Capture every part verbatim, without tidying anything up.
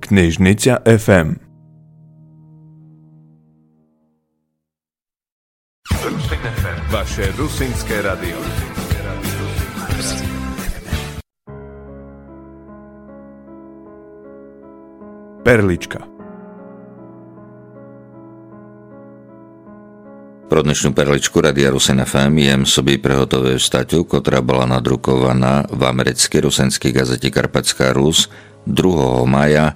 Knižnica ef em. Vaše rusínske radio. Perlička. Pro dnešnú perličku Radia Rusin ef em jem sobі приготовив статтю, котра була надрукована в американській русинській газеті «Карпатська Рус» druhého mája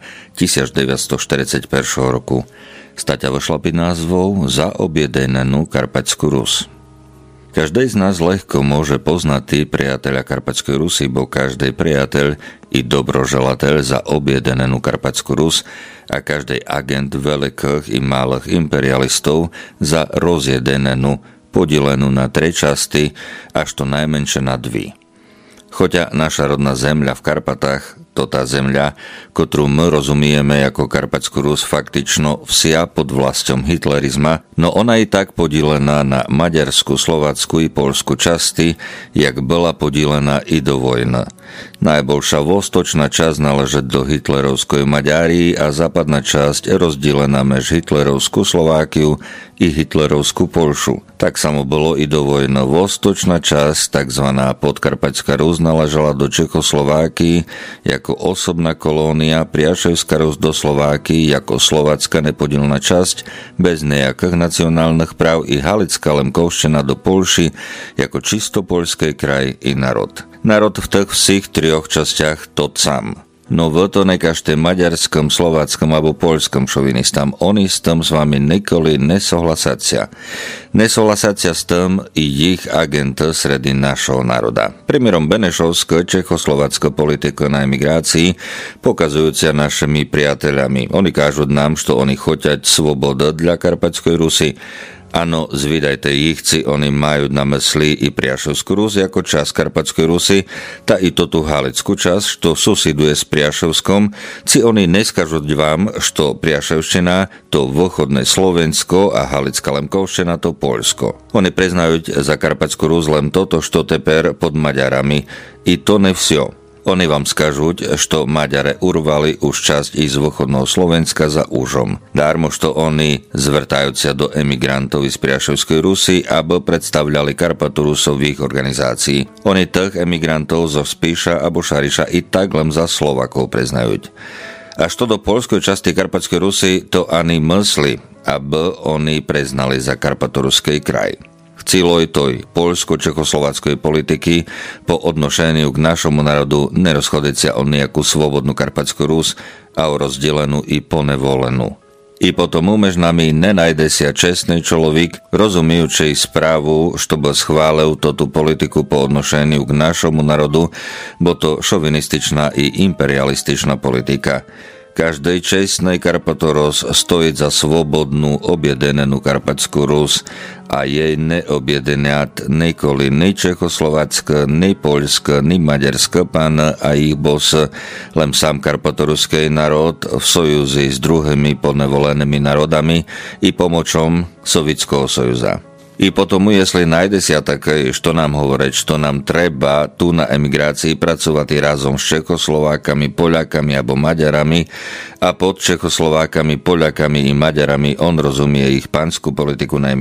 devätnásťstoštyridsaťjeden roku. Стаття вийшла під назвou За objednanú Karpatskú Rus. Každý z nás ľahko môže poznať priateľa Karpatskej Rusy, bo každý priateľ i dobroželateľ za objednanú Karpatskú Rus a každý agent veľkých i malých imperialistov za rozjedenenú, podielenú na tri časti, až to najmenšie na dvi. Choťa naša rodná zemľa v Karpatách, to tá zemľa, ktorú my rozumieme ako Karpatskú Rus, faktično vsia pod vlastom hitlerizma, no ona je tak podílená na maďarsku, slovácku i polsku časti, jak bola podílená i do vojny. Najbolšia vostočná časť naleží do hitlerovskej Maďárii a západná časť rozdílená mež hitlerovskú Slovákiu i hitlerovskú Polšu. Tak samo bolo i do vojny. Vostočná časť, takzvaná Podkarpatská Rus, naležala do Čechoslovákii ako osobná kolónia, Priaševská Rus do Slovákii ako slovácka nepodílna časť bez nejakých nacionálnych práv i Halická Lemkovština do Polši ako čisto poľský kraj i národ. Národ v tých všich trioch častiach to sám. No v to nekažte maďarskom, slováckom alebo poľskom šovinistám. Oni s tým s vami nikoli nesohlasacia. Nesohlasacia s tým i ich agent sredi našho národa. Primierom Benešovsko, čechoslovácko politiko na emigrácii, pokazujúcia našimi priateľami. Oni kážu nám, že oni choťať svoboda dla Karpatskej Rusy. Áno, zvídajte ich, ci oni majú na mysli i Priaševskú Rus ako časť Karpatskej Rusy, ta i to tú halickú časť, što susiduje s Priaševskom, ci oni neskažu vám, što Priaševština to východné Slovensko a Halická Lemkovština to Poľsko. Oni priznajú za Karpatskú Rus len toto, što teper pod Maďarami, i to ne vsio. Oni vám skažú, što Maďare urvali už časť i z východného Slovenska za úžom. Dármo, što oni zvrtajúcia do emigrantov z Priaševskej Rusy, aby predstavľali Karpatu Rusov v ich organizácii. Oni tých emigrantov zo Spíša a Šariša i tak len za Slovakov priznajú. A što do poľskej časti Karpatskej Rusy, to ani mysli, aby oni priznali za Karpatoruský kraj. Chcilo i toj poľsko-čechoslováckej politiky po odnošeniu k našomu národu nerozchodiť sa o nejakú svobodnú Karpatskú Rus a o rozdielenú i ponevolenú. I potom umež nami nenajde sa čestný človek, rozumijúcej správu, što by schválil toto politiku po odnošeniu k našomu národu, bo to šovinističná i imperialističná politika. Každej čestnej Karpatoros stojí za svobodnú objednanú Karpatskú Rus a jej neobjednať nikoli ni Čechoslovácka, ni Poľska, ni Maďarska pána a ich bos, len sám karpatoruský národ v sojuzi s druhými ponevolenými národami i pomocom Sovietského sojuza. I potom, jestli najde sa také, što nám hovoriť, što nám treba tu na emigrácii pracovať razom s Čechoslovákami, Poľakami alebo Maďarami a pod Čechoslovákami, Poľakami i Maďarami on rozumie ich pánsku politiku na emigrácii.